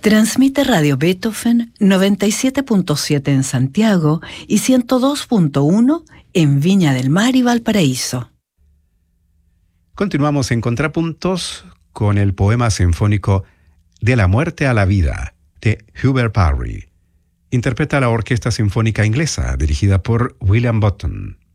Transmite Radio Beethoven 97.7 en Santiago y 102.1 en Viña del Mar y Valparaíso. Continuamos en Contrapuntos con el poema sinfónico De la muerte a la vida, de Hubert Parry. Interpreta la Orquesta Sinfónica Inglesa, dirigida por William Button.